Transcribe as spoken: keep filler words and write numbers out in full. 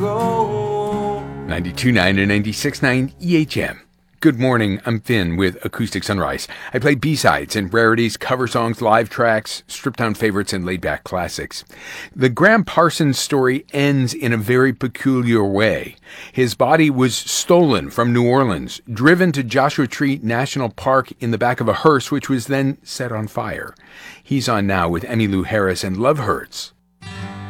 ninety-two point nine and ninety-six point nine E H M. Good morning, I'm Finn with Acoustic Sunrise. I play B-sides and rarities, cover songs, live tracks, stripped-down favorites, and laid-back classics. The Gram Parsons story ends in a very peculiar way. His body was stolen from New Orleans, driven to Joshua Tree National Park in the back of a hearse, which was then set on fire. He's on now with Emmylou Harris, and Love Hurts